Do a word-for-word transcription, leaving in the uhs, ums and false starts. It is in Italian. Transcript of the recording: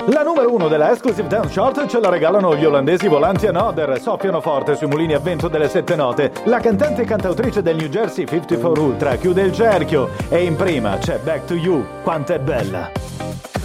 La numero uno della Exclusive Dance Chart ce la regalano gli olandesi Volanti and Oder, soffiano forte sui mulini a vento delle sette note. La cantante e cantautrice del New Jersey cinquantaquattro Ultra chiude il cerchio e in prima c'è Back to You, quanto è bella.